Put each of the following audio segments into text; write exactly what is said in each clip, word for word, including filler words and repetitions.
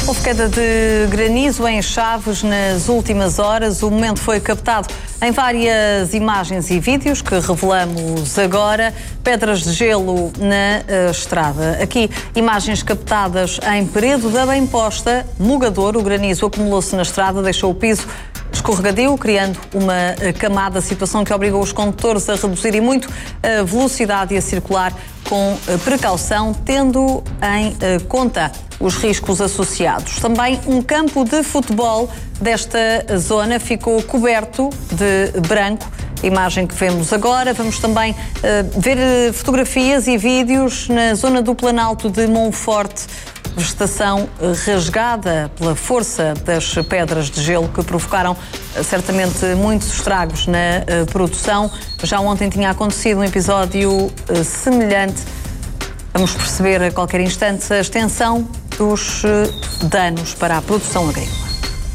Houve queda de granizo em Chaves nas últimas horas. O momento foi captado em várias imagens e vídeos que revelamos agora. Pedras de gelo na uh, estrada. Aqui, imagens captadas em Peredo da Bem-Posta, Mogador. O granizo acumulou-se na estrada, deixou o piso escorregadio, criando uma camada, situação que obrigou os condutores a reduzirem muito a velocidade e a circular com precaução, tendo em conta os riscos associados. Também um campo de futebol desta zona ficou coberto de branco. A imagem que vemos agora. Vamos também uh, ver fotografias e vídeos na zona do Planalto de Monforte. Vegetação rasgada pela força das pedras de gelo que provocaram certamente muitos estragos na uh, produção. Já ontem tinha acontecido um episódio uh, semelhante. Vamos perceber a qualquer instante a extensão dos uh, danos para a produção agrícola.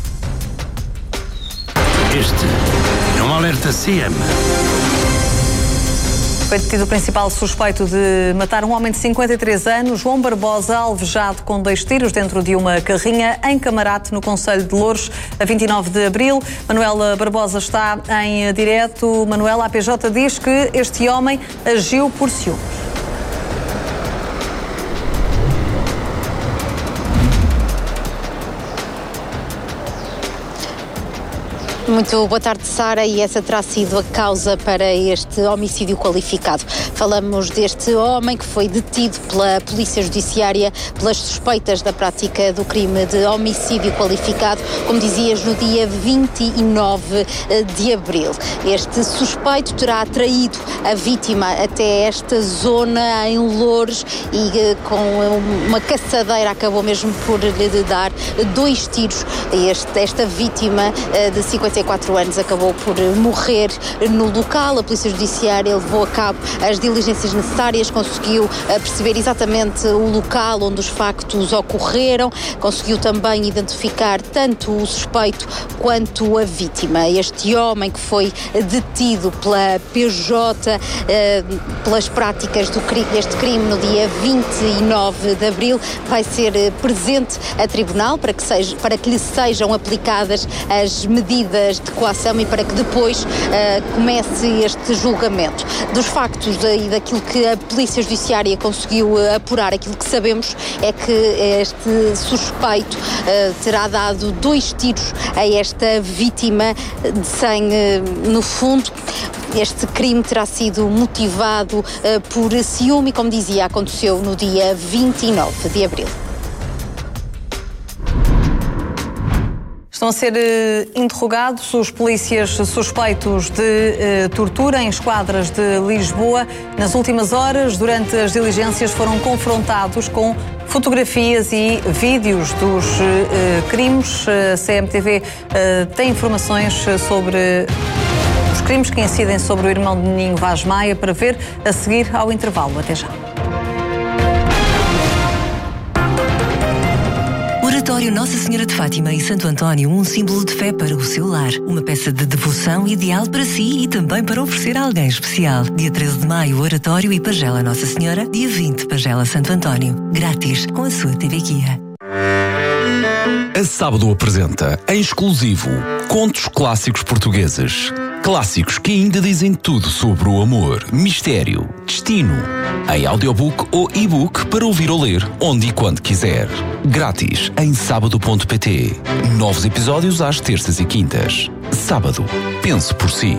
Este é um alerta C M. Foi detido o principal suspeito de matar um homem de cinquenta e três anos, João Barbosa, alvejado com dois tiros dentro de uma carrinha em Camarate, no concelho de Louros, a vinte e nove de abril. Manuela Barbosa está em direto. Manuela, a P J diz que este homem agiu por ciúmes. Muito boa tarde, Sara, e essa terá sido a causa para este homicídio qualificado. Falamos deste homem que foi detido pela Polícia Judiciária pelas suspeitas da prática do crime de homicídio qualificado, como dizias, no dia vinte e nove de abril. Este suspeito terá traído a vítima até esta zona em Louros e com uma caçadeira acabou mesmo por lhe dar dois tiros. Este, esta vítima de cinquenta e quatro anos acabou por morrer no local. A Polícia Judiciária levou a cabo as diligências necessárias, conseguiu perceber exatamente o local onde os factos ocorreram, conseguiu também identificar tanto o suspeito quanto a vítima. Este homem que foi detido pela P J eh, pelas práticas do crime, deste crime no dia vinte e nove de abril vai ser presente a tribunal para que, seja, para que lhe sejam aplicadas as medidas de coação e para que depois uh, comece este julgamento. Dos factos e daquilo que a Polícia Judiciária conseguiu uh, apurar, aquilo que sabemos é que este suspeito uh, terá dado dois tiros a esta vítima sem, uh, no fundo, este crime terá sido motivado uh, por ciúme e, como dizia, aconteceu no dia vinte e nove de abril. Estão a ser uh, interrogados os polícias suspeitos de uh, tortura em esquadras de Lisboa. Nas últimas horas, durante as diligências, foram confrontados com fotografias e vídeos dos uh, crimes. A C M T V uh, tem informações sobre os crimes que incidem sobre o irmão de Ninho Vaz Maia para ver a seguir ao intervalo. Até já. Oratório Nossa Senhora de Fátima e Santo António, um símbolo de fé para o seu lar. Uma peça de devoção ideal para si e também para oferecer a alguém especial. Dia treze de maio, Oratório e Pagela Nossa Senhora. Dia vinte, Pagela Santo António. Grátis, com a sua T V Guia. A Sábado apresenta, em exclusivo, contos clássicos portugueses. Clássicos que ainda dizem tudo sobre o amor, mistério, destino. Em audiobook ou e-book para ouvir ou ler, onde e quando quiser. Grátis em sábado ponto pt. Novos episódios às terças e quintas. Sábado. Pense por si.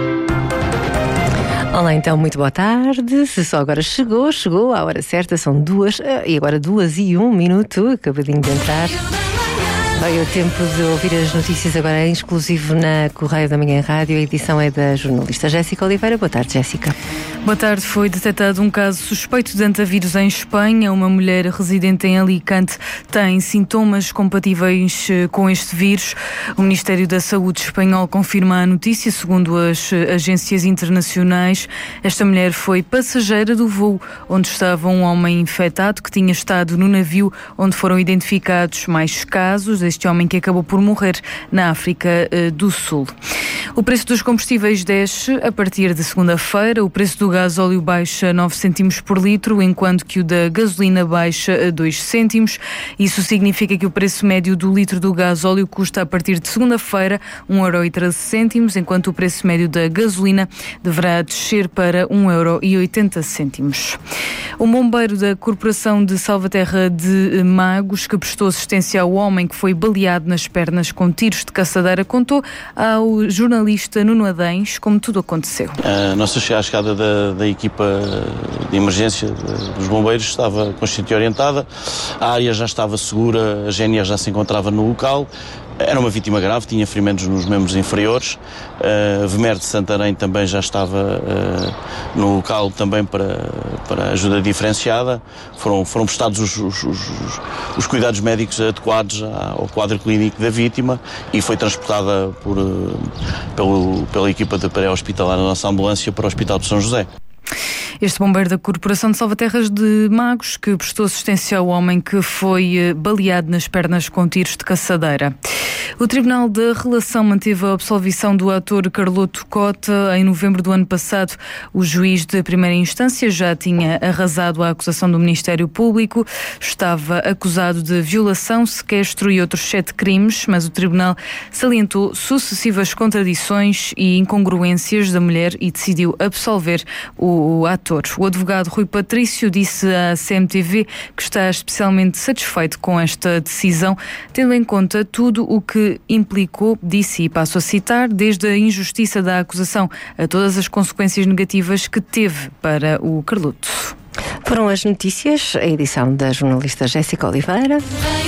Olá, então, muito boa tarde. Se só agora chegou, chegou à hora certa, são duas, e agora duas e um minuto, acabadinho de entrar. Veio o tempo de ouvir as notícias agora em exclusivo na Correio da Manhã Rádio. A edição é da jornalista Jéssica Oliveira. Boa tarde, Jéssica. Boa tarde. Foi detectado um caso suspeito de antavírus em Espanha. Uma mulher residente em Alicante tem sintomas compatíveis com este vírus. O Ministério da Saúde espanhol confirma a notícia. Segundo as agências internacionais, esta mulher foi passageira do voo onde estava um homem infectado que tinha estado no navio onde foram identificados mais casos deste homem que acabou por morrer na África do Sul. O preço dos combustíveis desce a partir de segunda-feira. O preço do gasóleo baixa nove cêntimos por litro, enquanto que o da gasolina baixa dois cêntimos. Isso significa que o preço médio do litro do gasóleo custa a partir de segunda-feira um euro e treze cêntimos, enquanto o preço médio da gasolina deverá descer para um euro e oitenta cêntimos. Um bombeiro da Corporação de Salvaterra de Magos, que prestou assistência ao homem que foi baleado nas pernas com tiros de caçadeira, contou ao jornalista Nuno Adães como tudo aconteceu. A nossa chegada da, da equipa de emergência dos bombeiros estava consciente e orientada, a área já estava segura, a G N R já se encontrava no local. Era uma vítima grave, tinha ferimentos nos membros inferiores. A uh, Vemer de Santarém também já estava uh, no local também para, para ajuda diferenciada. Foram, foram prestados os, os, os, os cuidados médicos adequados ao quadro clínico da vítima e foi transportada por, uh, pelo, pela equipa de pré-hospitalar, a nossa ambulância, para o Hospital de São José. Este bombeiro da Corporação de Salvaterras de Magos, que prestou assistência ao homem que foi baleado nas pernas com tiros de caçadeira. O Tribunal da Relação manteve a absolvição do ator Carloto Cota. Em novembro do ano passado, o juiz de primeira instância já tinha arrasado a acusação do Ministério Público. Estava acusado de violação, sequestro e outros sete crimes, mas o Tribunal salientou sucessivas contradições e incongruências da mulher e decidiu absolver o ator. O advogado Rui Patrício disse à C M T V que está especialmente satisfeito com esta decisão, tendo em conta tudo o que implicou, disse, e passo a citar, desde a injustiça da acusação a todas as consequências negativas que teve para o Carloto. Foram as notícias, a edição da jornalista Jéssica Oliveira.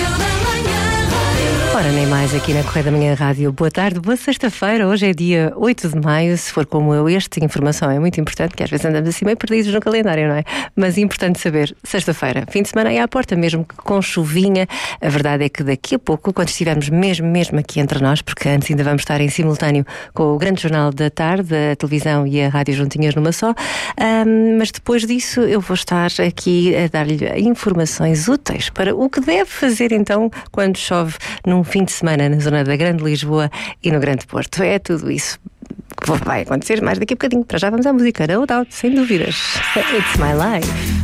Ora, nem mais aqui na Correio da Manhã Rádio. Boa tarde, boa sexta-feira. Hoje é dia oito de maio. Se for como eu, esta informação é muito importante, que às vezes andamos assim meio perdidos no calendário, não é? Mas é importante saber, sexta-feira, fim de semana aí à porta, mesmo que com chuvinha. A verdade é que daqui a pouco, quando estivermos mesmo, mesmo aqui entre nós, porque antes ainda vamos estar em simultâneo com o grande jornal da tarde, a televisão e a rádio juntinhas numa só, um, mas depois disso eu vou estar aqui a dar-lhe informações úteis para o que deve fazer então quando chove num fim de semana na zona da Grande Lisboa e no Grande Porto. É tudo isso que vai acontecer mais daqui a bocadinho. Para já vamos à música No Doubt, sem dúvidas. It's my life.